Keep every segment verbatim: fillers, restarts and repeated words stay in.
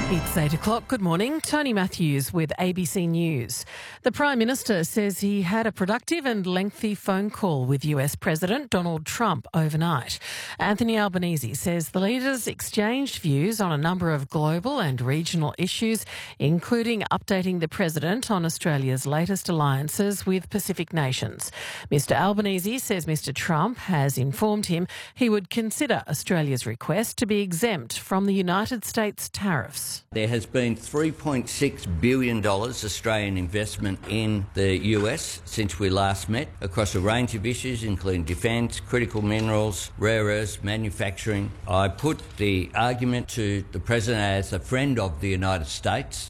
It's eight o'clock. Good morning. Tony Matthews with A B C News. The Prime Minister says he had a productive and lengthy phone call with U S President Donald Trump overnight. Anthony Albanese says the leaders exchanged views on a number of global and regional issues, including updating the President on Australia's latest alliances with Pacific nations. Mister Albanese says Mister Trump has informed him he would consider Australia's request to be exempt from the United States tariffs. There has been three point six billion dollars Australian investment in the U S since we last met across a range of issues including defence, critical minerals, rare earths, manufacturing. I put the argument to the President as a friend of the United States.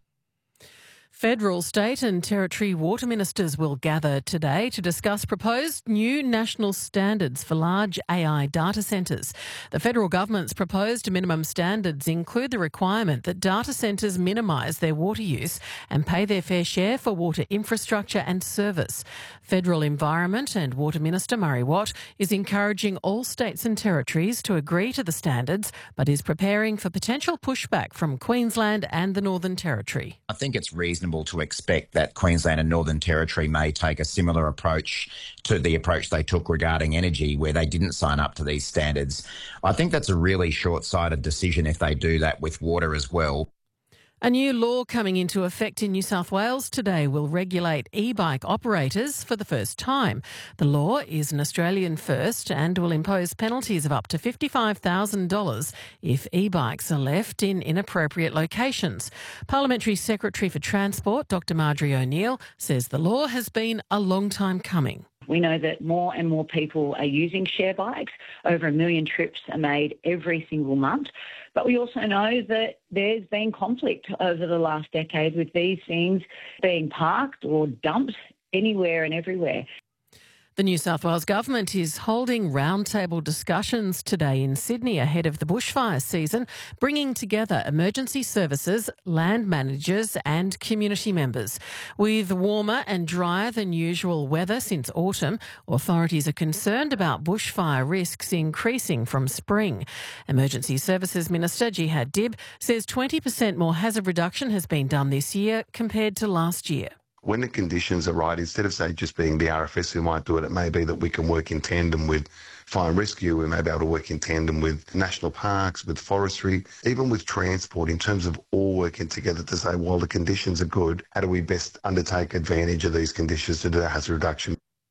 Federal, state and territory water ministers will gather today to discuss proposed new national standards for large A I data centres. The federal government's proposed minimum standards include the requirement that data centres minimise their water use and pay their fair share for water infrastructure and service. Federal Environment and Water Minister Murray Watt is encouraging all states and territories to agree to the standards, but is preparing for potential pushback from Queensland and the Northern Territory. I think it's reasonable to expect that Queensland and Northern Territory may take a similar approach to the approach they took regarding energy, where they didn't sign up to these standards. I think that's a really short-sighted decision if they do that with water as well. A new law coming into effect in New South Wales today will regulate e-bike operators for the first time. The law is an Australian first and will impose penalties of up to fifty-five thousand dollars if e-bikes are left in inappropriate locations. Parliamentary Secretary for Transport, Doctor Marjorie O'Neill, says the law has been a long time coming. We know that more and more people are using share bikes. Over a million trips are made every single month. But we also know that there's been conflict over the last decade with these things being parked or dumped anywhere and everywhere. The New South Wales Government is holding roundtable discussions today in Sydney ahead of the bushfire season, bringing together emergency services, land managers and community members. With warmer and drier than usual weather since autumn, authorities are concerned about bushfire risks increasing from spring. Emergency Services Minister Jihad Dib says twenty percent more hazard reduction has been done this year compared to last year. When the conditions are right, instead of, say, just being the R F S who might do it, it may be that we can work in tandem with fire and rescue. We may be able to work in tandem with national parks, with forestry, even with transport, in terms of all working together to say, while the conditions are good, how do we best undertake advantage of these conditions to do a hazard reduction?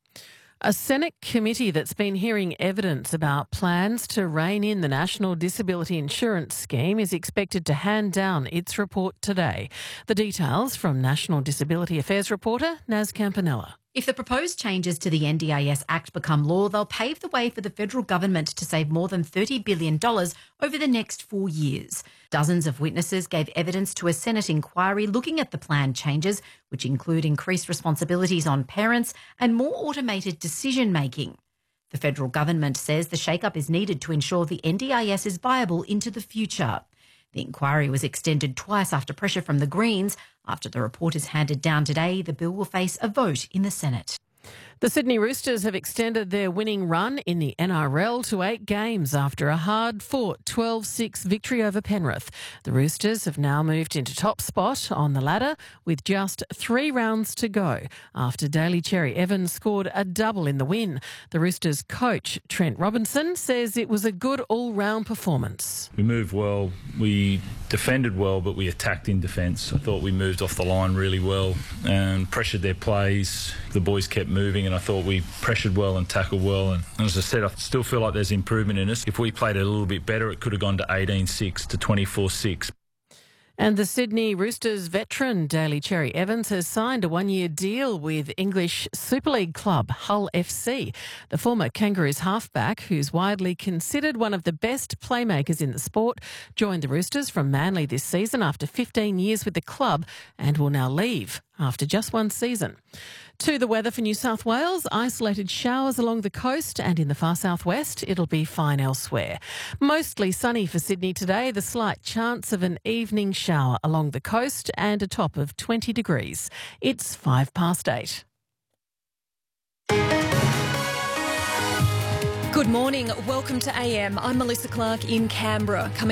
A Senate committee that's been hearing evidence about plans to rein in the National Disability Insurance Scheme is expected to hand down its report today. The details from National Disability Affairs reporter Naz Campanella. If the proposed changes to the N D I S Act become law, they'll pave the way for the federal government to save more than thirty billion dollars over the next four years. Dozens of witnesses gave evidence to a Senate inquiry looking at the planned changes, which include increased responsibilities on parents and more automated decision-making. The federal government says the shake-up is needed to ensure the N D I S is viable into the future. The inquiry was extended twice after pressure from the Greens. After the report is handed down today, the bill will face a vote in the Senate. The Sydney Roosters have extended their winning run in the N R L to eight games after a hard-fought twelve six victory over Penrith. The Roosters have now moved into top spot on the ladder with just three rounds to go after Daly Cherry Evans scored a double in the win. The Roosters coach, Trent Robinson, says it was a good all-round performance. We moved well, we defended well, but we attacked in defence. I thought we moved off the line really well and pressured their plays. The boys kept moving and I thought we pressured well and tackled well. And as I said, I still feel like there's improvement in us. If we played it a little bit better, it could have gone to eighteen six to twenty-four six. And the Sydney Roosters veteran Daly Cherry Evans has signed a one-year deal with English Super League club Hull F C. The former Kangaroos halfback, who's widely considered one of the best playmakers in the sport, joined the Roosters from Manly this season after fifteen years with the club and will now leave after just one season. To the weather for New South Wales, isolated showers along the coast and in the far southwest. It'll be fine elsewhere. Mostly sunny for Sydney today, the slight chance of an evening shower along the coast and a top of twenty degrees. It's five past eight. Good morning. Welcome to A M. I'm Melissa Clark in Canberra. Coming